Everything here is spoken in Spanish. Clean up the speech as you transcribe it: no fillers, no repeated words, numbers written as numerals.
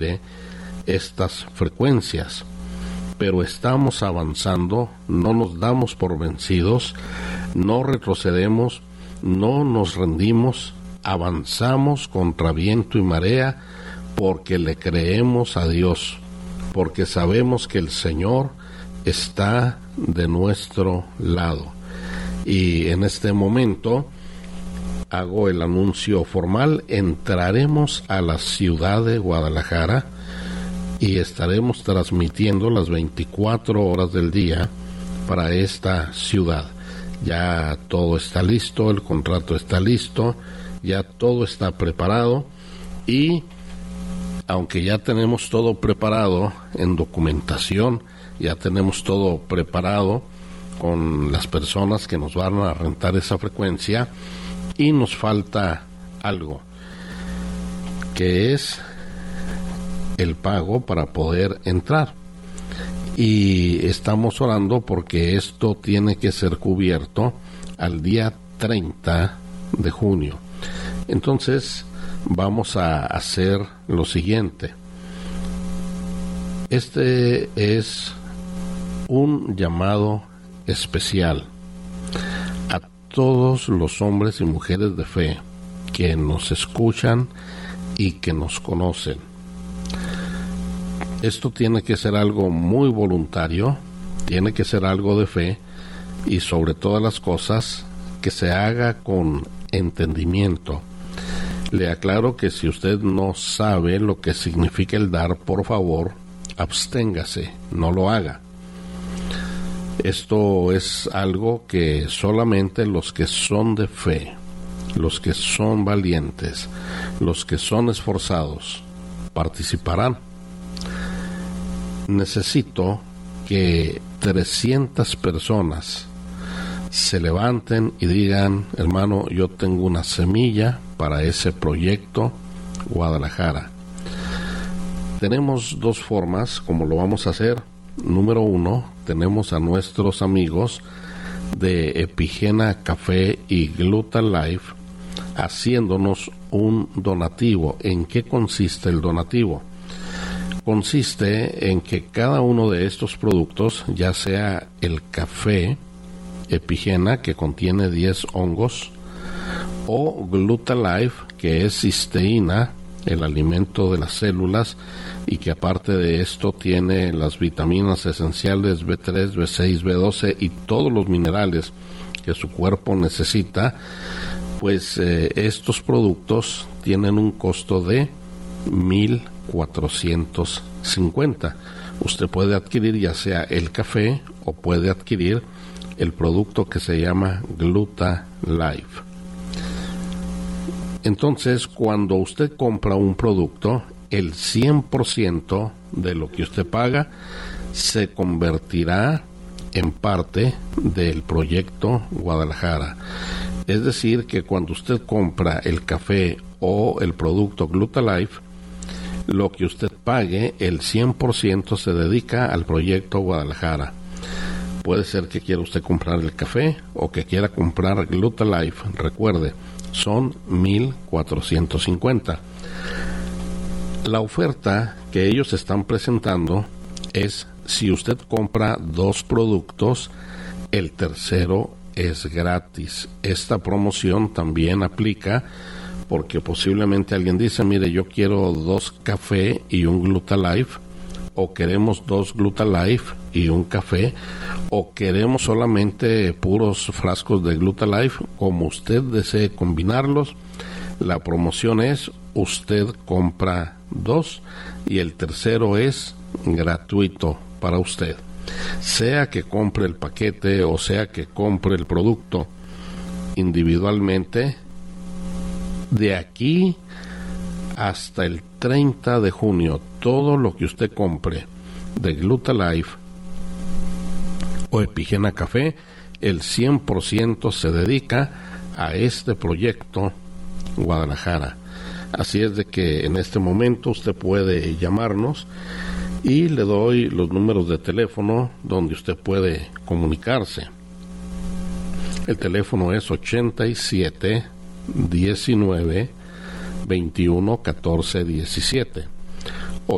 estas frecuencias, pero estamos avanzando, no nos damos por vencidos, no retrocedemos, no nos rendimos, avanzamos contra viento y marea porque le creemos a Dios, porque sabemos que el Señor está de nuestro lado. Y en este momento hago el anuncio formal: entraremos a la ciudad de Guadalajara y estaremos transmitiendo las 24 horas del día para esta ciudad. Ya todo está listo, el contrato está listo, ya todo está preparado, y aunque ya tenemos todo preparado en documentación, ya tenemos todo preparado con las personas que nos van a rentar esa frecuencia, y nos falta algo, que es el pago para poder entrar. Y estamos orando porque esto tiene que ser cubierto al día 30 de junio. Entonces vamos a hacer lo siguiente. Este es un llamado especial a todos los hombres y mujeres de fe que nos escuchan y que nos conocen. Esto tiene que ser algo muy voluntario, tiene que ser algo de fe, y sobre todas las cosas que se haga con entendimiento. Le aclaro que si usted no sabe lo que significa el dar, por favor, absténgase, no lo haga. Esto es algo que solamente los que son de fe, los que son valientes, los que son esforzados, participarán. Necesito que 300 personas se levanten y digan: hermano, yo tengo una semilla para ese proyecto Guadalajara. Tenemos dos formas como lo vamos a hacer. Número 1, tenemos a nuestros amigos de Epigena Café y Gluta Life haciéndonos un donativo. ¿En qué consiste el donativo? Consiste en que cada uno de estos productos, ya sea el café Epigena, que contiene 10 hongos, o Gluta Life, que es cisteína, el alimento de las células, y que aparte de esto tiene las vitaminas esenciales B3, B6, B12 y todos los minerales que su cuerpo necesita, pues estos productos tienen un costo de 1,450. Usted puede adquirir ya sea el café o puede adquirir el producto que se llama Gluta Life. Entonces, cuando usted compra un producto, el 100% de lo que usted paga se convertirá en parte del proyecto Guadalajara. Es decir, que cuando usted compra el café o el producto Gluta Life, lo que usted pague, el 100% se dedica al proyecto Guadalajara. Puede ser que quiera usted comprar el café o que quiera comprar Gluta Life. Recuerde, son 1,450. La oferta que ellos están presentando es: si usted compra 2 productos, el tercero es gratis. Esta promoción también aplica porque posiblemente alguien dice: mire, yo quiero 2 café y un Gluta Life, o queremos 2 Gluta Life y un café, o queremos solamente puros frascos de Gluta Life. Como usted desee combinarlos, la promoción es: usted compra 2 y el tercero es gratuito para usted. Sea que compre el paquete o sea que compre el producto individualmente, de aquí hasta el 30 de junio, todo lo que usted compre de Gluta Life o Epigena Café, el 100% se dedica a este proyecto Guadalajara. Así es de que en este momento usted puede llamarnos y le doy los números de teléfono donde usted puede comunicarse. El teléfono es 87 19 21 14 17.